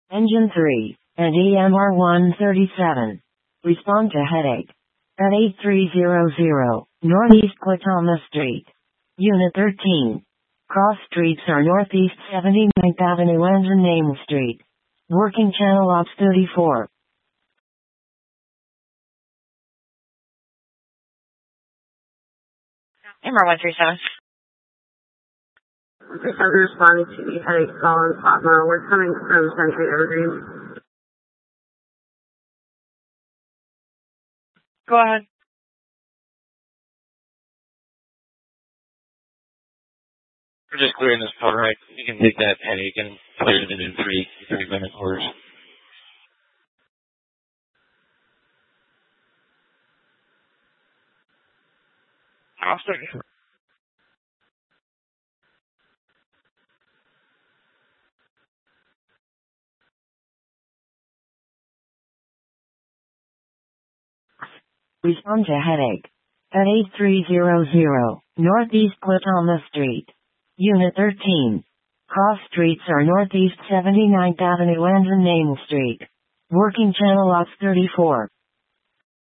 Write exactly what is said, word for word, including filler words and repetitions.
Engine three, and E M R one thirty-seven. Respond to headache. At eighty-three hundred, Northeast Guatama Street. Unit thirteen. Cross streets are Northeast seventy-ninth Avenue and Main Street. Working channel ops thirty-four. M R one thirty-seven. Okay, so we're responding to the headache call in Fatma. We're coming from Century Evergreen. Go ahead. We're just clearing this part, right? You can take that headache and clear it in three, three minute orders. I'll start you. Respond to headache. At eighty-three hundred, Northeast Guatama Street. Unit thirteen. Cross streets are Northeast seventy-ninth Avenue and Main Street. Working channel ops thirty-four.